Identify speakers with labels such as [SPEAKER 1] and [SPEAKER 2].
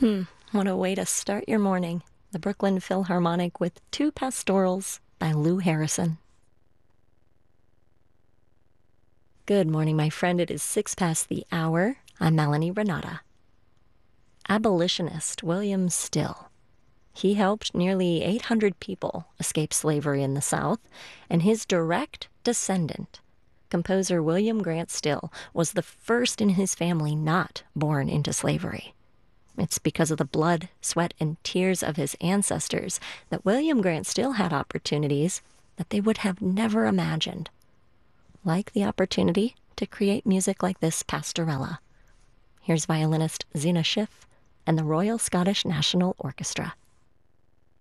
[SPEAKER 1] What a way to start your morning. The Brooklyn Philharmonic with Two Pastorals by Lou Harrison. Good morning, my friend. It is 6 past the hour. I'm Melanie Renata. Abolitionist William Still. He helped nearly 800 people escape slavery in the South, and his direct descendant, composer William Grant Still, was the first in his family not born into slavery. It's because of the blood, sweat, and tears of his ancestors that William Grant Still had opportunities that they would have never imagined, like the opportunity to create music like this pastorella. Here's violinist Zena Schiff and the Royal Scottish National Orchestra.